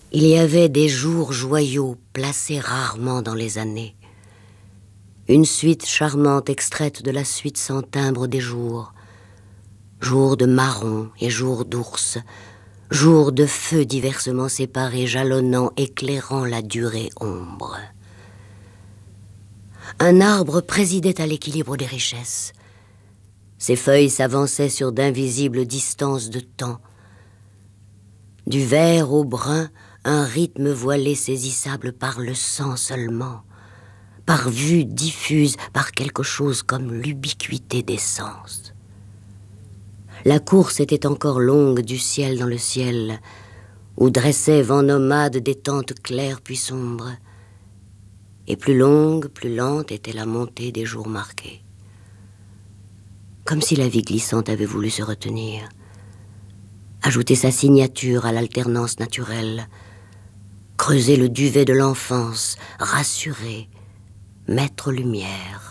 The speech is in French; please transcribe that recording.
Il y avait des jours joyaux placés rarement dans les années. Une suite charmante extraite de la suite sans timbre des jours. Jours de marron et jours d'ours. Jours de feux diversement séparés, jalonnant, éclairant la durée ombre. Un arbre présidait à l'équilibre des richesses. Ses feuilles s'avançaient sur d'invisibles distances de temps. Du vert au brun, un rythme voilé saisissable par le sang seulement, par vue diffuse, par quelque chose comme l'ubiquité des sens. La course était encore longue du ciel dans le ciel, où dressaient vents nomades des tentes claires puis sombres, et plus longue, plus lente était la montée des jours marqués. Comme si la vie glissante avait voulu se retenir, ajouter sa signature à l'alternance naturelle, creuser le duvet de l'enfance, rassurer, mettre lumière.